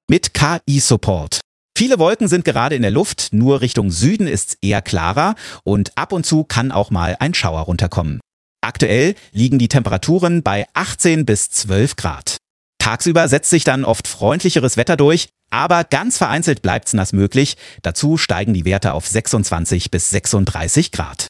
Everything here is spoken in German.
Mit KI-Support. Viele Wolken sind gerade in der Luft, nur Richtung Süden ist es eher klarer und ab und zu kann auch mal ein Schauer runterkommen. Aktuell liegen die Temperaturen bei 18 bis 12 Grad. Tagsüber setzt sich dann oft freundlicheres Wetter durch, aber ganz vereinzelt bleibt's nass möglich. Dazu steigen die Werte auf 26 bis 36 Grad.